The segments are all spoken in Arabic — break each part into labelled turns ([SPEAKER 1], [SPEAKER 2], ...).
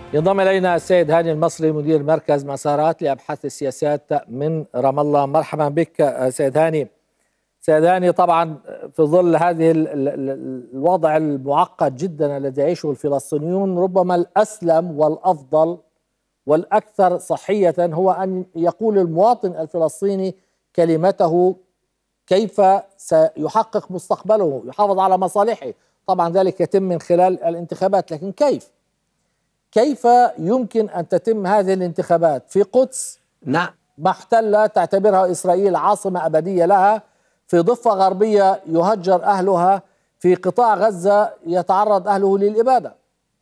[SPEAKER 1] ينضم إلينا السيد هاني المصري مدير مركز مسارات لأبحاث السياسات من رام الله. مرحبا بك سيد هاني. سيد هاني، طبعا في ظل هذه الوضع المعقد جدا الذي يعيشه الفلسطينيون، ربما الأسلم والأفضل والأكثر صحية هو أن يقول المواطن الفلسطيني كلمته كيف سيحقق مستقبله، يحافظ على مصالحه. طبعا ذلك يتم من خلال الانتخابات، لكن كيف يمكن أن تتم هذه الانتخابات في قدس محتلة تعتبرها إسرائيل عاصمة أبدية لها، في ضفة غربية يهجر أهلها، في قطاع غزة يتعرض أهله للإبادة؟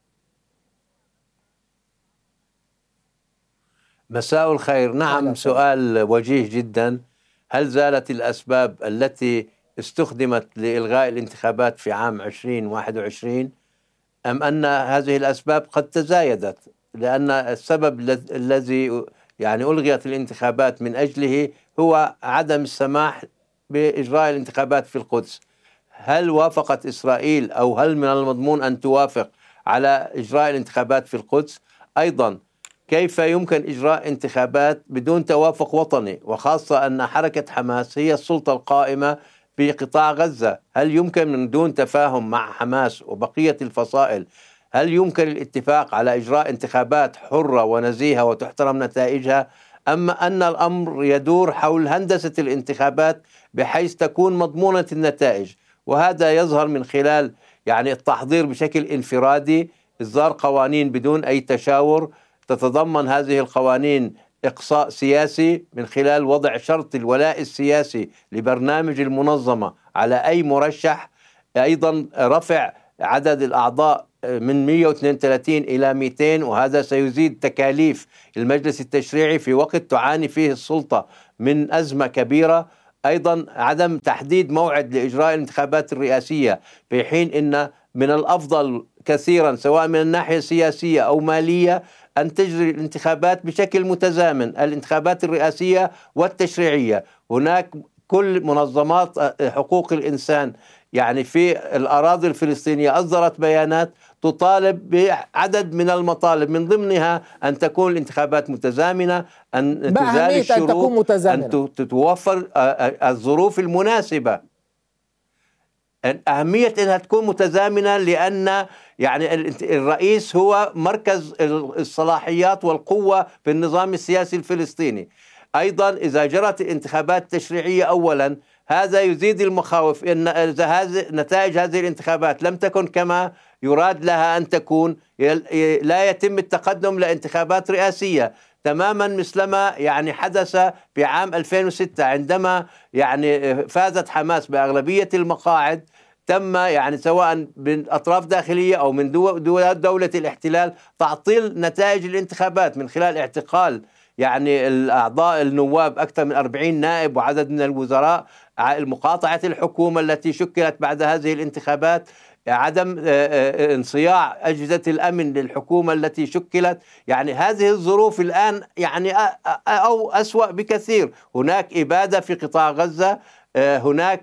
[SPEAKER 2] مساء الخير. نعم، سؤال وجيه جدا. هل زالت الأسباب التي استخدمت لإلغاء الانتخابات في عام 2021 أم أن هذه الأسباب قد تزايدت؟ لأن السبب الذي ألغيت الانتخابات من أجله هو عدم السماح بإجراء الانتخابات في القدس. هل وافقت إسرائيل أو هل من المضمون أن توافق على إجراء الانتخابات في القدس؟ أيضا كيف يمكن إجراء انتخابات بدون توافق وطني، وخاصة أن حركة حماس هي السلطة القائمة في قطاع غزة؟ هل يمكن من دون تفاهم مع حماس وبقية الفصائل، هل يمكن الاتفاق على إجراء انتخابات حرة ونزيهة وتحترم نتائجها؟ أما أن الأمر يدور حول هندسة الانتخابات بحيث تكون مضمونة النتائج، وهذا يظهر من خلال التحضير بشكل انفرادي، إصدار قوانين بدون أي تشاور. تتضمن هذه القوانين إقصاء سياسي من خلال وضع شرط الولاء السياسي لبرنامج المنظمة على أي مرشح، أيضا رفع عدد الأعضاء من 132 إلى 200، وهذا سيزيد تكاليف المجلس التشريعي في وقت تعاني فيه السلطة من أزمة كبيرة. أيضا عدم تحديد موعد لإجراء الانتخابات الرئاسية، في حين إن من الأفضل كثيرا سواء من الناحية السياسية أو مالية أن تجري الانتخابات بشكل متزامن، الانتخابات الرئاسية والتشريعية. هناك كل منظمات حقوق الإنسان في الأراضي الفلسطينية أصدرت بيانات تطالب بعدد من المطالب، من ضمنها أن تكون الانتخابات متزامنة، أن تزال الشروط، أن تتوفر الظروف المناسبة. أهمية أنها تكون متزامنة لأن الرئيس هو مركز الصلاحيات والقوة في النظام السياسي الفلسطيني. أيضا إذا جرت الانتخابات التشريعية أولا، هذا يزيد المخاوف أن إذا نتائج هذه الانتخابات لم تكن كما يراد لها أن تكون، لا يتم التقدم لانتخابات رئاسية، تماما مثلما حدث في عام 2006 عندما فازت حماس بأغلبية المقاعد. تم سواء من أطراف داخلية أو من دولة الاحتلال تعطيل نتائج الانتخابات من خلال اعتقال الأعضاء النواب، أكثر من 40 نائب وعدد من الوزراء، مقاطعة الحكومة التي شكلت بعد هذه الانتخابات، عدم انصياع أجهزة الأمن للحكومة التي شكلت. هذه الظروف الآن أو أسوأ بكثير. هناك إبادة في قطاع غزة، هناك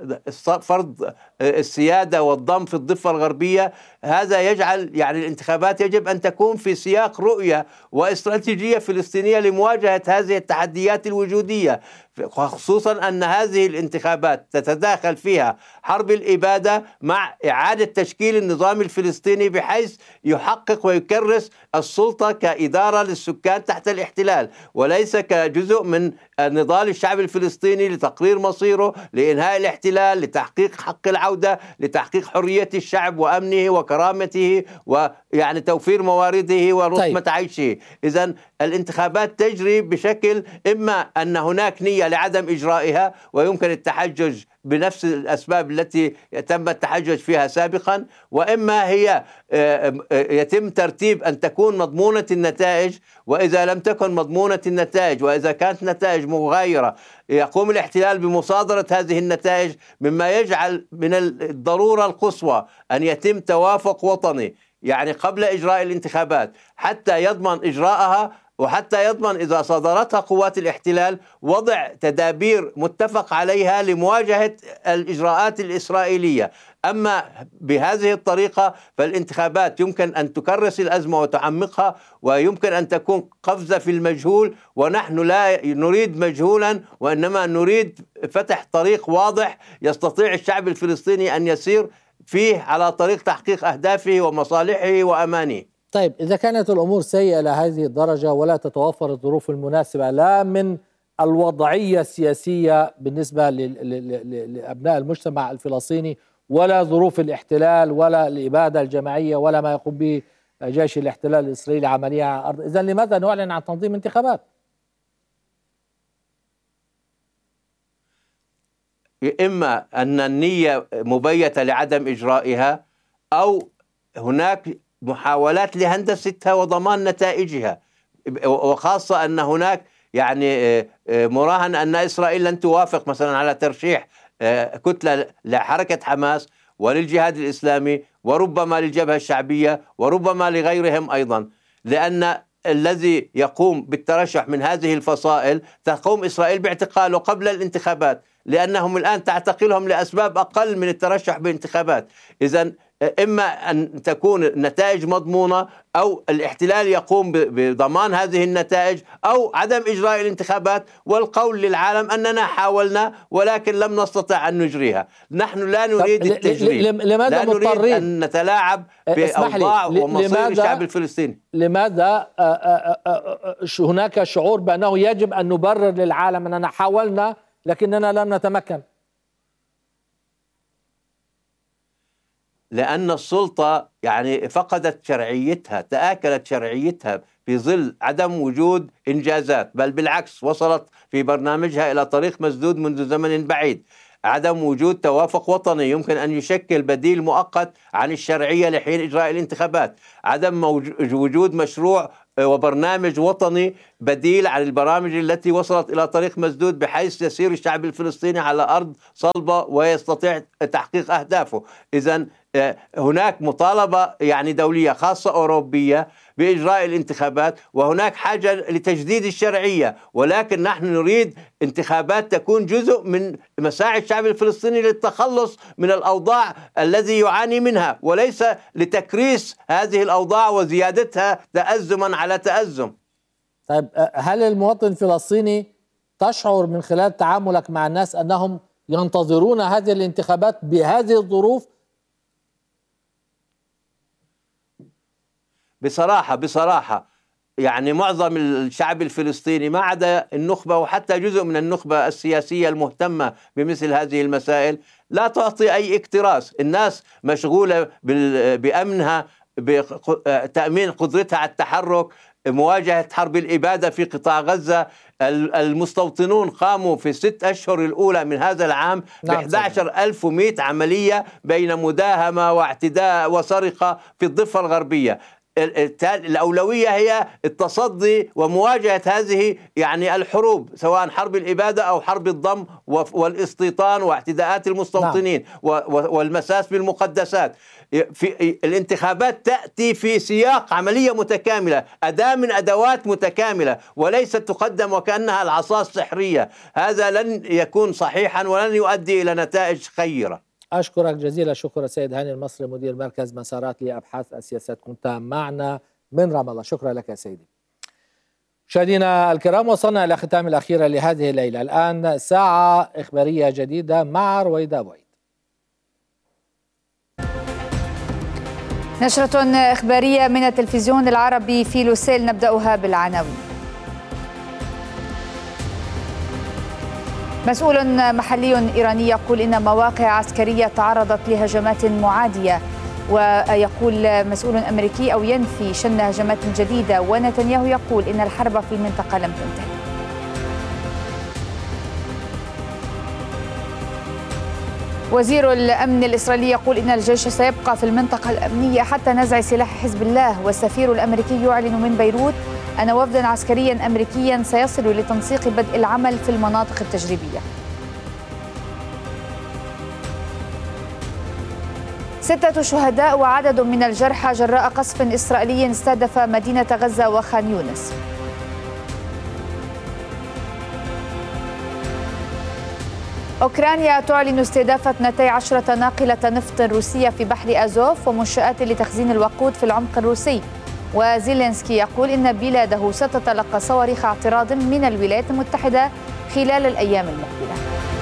[SPEAKER 2] فرض السيادة والضم في الضفة الغربية. هذا يجعل الانتخابات يجب أن تكون في سياق رؤية واستراتيجية فلسطينية لمواجهة هذه التحديات الوجودية، خصوصا أن هذه الانتخابات تتداخل فيها حرب الإبادة مع إعادة تشكيل النظام الفلسطيني بحيث يحقق ويكرس السلطة كإدارة للسكان تحت الاحتلال، وليس كجزء من نضال الشعب الفلسطيني لتقرير مصيره، لإنهاء الاحتلال، لتحقيق حق العودة، لتحقيق حرية الشعب وأمنه وكرامته توفير موارده ورتمة عيشه. إذن الانتخابات تجري بشكل إما أن هناك نية لعدم إجرائها ويمكن التحجج بنفس الأسباب التي تم التحجج فيها سابقا، وإما هي يتم ترتيب أن تكون مضمونة النتائج. وإذا لم تكن مضمونة النتائج، وإذا كانت نتائج مغايرة، يقوم الاحتلال بمصادرة هذه النتائج، مما يجعل من الضرورة القصوى أن يتم توافق وطني قبل إجراء الانتخابات حتى يضمن إجراءها وحتى يضمن إذا صادرتها قوات الاحتلال وضع تدابير متفق عليها لمواجهة الإجراءات الإسرائيلية. أما بهذه الطريقة فالانتخابات يمكن أن تكرس الأزمة وتعمقها، ويمكن أن تكون قفزة في المجهول، ونحن لا نريد مجهولا، وإنما نريد فتح طريق واضح يستطيع الشعب الفلسطيني أن يسير فيه على طريق تحقيق أهدافه ومصالحه وأمانيه.
[SPEAKER 1] طيب إذا كانت الأمور سيئة لهذه الدرجة ولا تتوفر الظروف المناسبة لا من الوضعية السياسية بالنسبة لأبناء المجتمع الفلسطيني، ولا ظروف الاحتلال، ولا الإبادة الجماعية، ولا ما يقوم به جيش الاحتلال الإسرائيلي عملية على الأرض، إذن لماذا نعلن عن تنظيم انتخابات؟
[SPEAKER 2] إما أن النية مبيتة لعدم إجرائها، أو هناك محاولات لهندستها وضمان نتائجها، وخاصة أن هناك يعني مراهن أن إسرائيل لن توافق مثلا على ترشيح كتلة لحركة حماس وللجهاد الإسلامي وربما للجبهة الشعبية وربما لغيرهم أيضا، لأن الذي يقوم بالترشح من هذه الفصائل تقوم إسرائيل باعتقاله قبل الانتخابات، لأنهم الآن تعتقلهم لأسباب أقل من الترشح بانتخابات. إذن إما أن تكون النتائج مضمونة، أو الاحتلال يقوم بضمان هذه النتائج، أو عدم إجراء الانتخابات والقول للعالم أننا حاولنا ولكن لم نستطع أن نجريها. نحن لا نريد التجريب، لا نريد أن نتلاعب بأوضاع ومصير الشعب الفلسطيني.
[SPEAKER 1] لماذا هناك شعور بأنه يجب أن نبرر للعالم أننا حاولنا لكننا لم نتمكن؟
[SPEAKER 2] لأن السلطة يعني فقدت شرعيتها، تآكلت شرعيتها في ظل عدم وجود إنجازات، بل بالعكس وصلت في برنامجها إلى طريق مسدود منذ زمن بعيد. عدم وجود توافق وطني يمكن أن يشكل بديل مؤقت عن الشرعية لحين إجراء الانتخابات. عدم وجود مشروع وبرنامج وطني بديل عن البرامج التي وصلت إلى طريق مسدود بحيث يسير الشعب الفلسطيني على أرض صلبة ويستطيع تحقيق أهدافه. إذن هناك مطالبة يعني دولية خاصة أوروبية بإجراء الانتخابات، وهناك حاجة لتجديد الشرعية، ولكن نحن نريد انتخابات تكون جزء من مساعي الشعب الفلسطيني للتخلص من الأوضاع الذي يعاني منها، وليس لتكريس هذه الأوضاع وزيادتها تأزما على تأزم.
[SPEAKER 1] طيب هل المواطن الفلسطيني تشعر من خلال تعاملك مع الناس أنهم ينتظرون هذه الانتخابات بهذه الظروف؟
[SPEAKER 2] بصراحة يعني معظم الشعب الفلسطيني ما عدا النخبة وحتى جزء من النخبة السياسية المهتمة بمثل هذه المسائل لا تعطي أي اكتراث. الناس مشغولة بأمنها، بتأمين قدرتها على التحرك، مواجهة حرب الإبادة في قطاع غزة. المستوطنون قاموا في 6 أشهر الأولى من هذا العام ب 11,100 عملية بين مداهمة واعتداء وسرقة في الضفة الغربية. الأولوية هي التصدي ومواجهة هذه يعني الحروب، سواء حرب الإبادة أو حرب الضم والاستيطان واعتداءات المستوطنين والمساس بالمقدسات. في الانتخابات تأتي في سياق عملية متكاملة، أداة من أدوات متكاملة، وليست تقدم وكأنها العصا السحرية. هذا لن يكون صحيحا ولن يؤدي إلى نتائج خيرة.
[SPEAKER 1] أشكرك جزيل الشكر سيد هاني المصري مدير مركز مسارات لأبحاث السياسات، كنت معنا من رام الله. شكرا لك يا سيدي. مشاهدينا الكرام، وصلنا إلى ختام الأخيرة لهذه الليلة. الآن ساعة إخبارية جديدة مع رويدة بويد.
[SPEAKER 3] نشرة إخبارية من التلفزيون العربي في لوسيل، نبدأها بالعناوين. مسؤول محلي إيراني يقول إن مواقع عسكرية تعرضت لهجمات معادية، ويقول مسؤول أمريكي أو ينفي شن هجمات جديدة، ونتنياهو يقول إن الحرب في المنطقة لم تنتهي. وزير الأمن الإسرائيلي يقول إن الجيش سيبقى في المنطقة الأمنية حتى نزع سلاح حزب الله، والسفير الأمريكي يعلن من بيروت أن وفدا عسكريا أمريكيا سيصل لتنسيق بدء العمل في المناطق التجريبية. 6 شهداء وعدد من الجرحى جراء قصف إسرائيلي استهدف مدينة غزة وخان يونس. أوكرانيا تعلن استهداف 12 ناقلة نفط روسية في بحر أزوف ومنشآت لتخزين الوقود في العمق الروسي. وزيلينسكي يقول إن بلاده ستتلقى صواريخ اعتراض من الولايات المتحدة خلال الأيام المقبلة.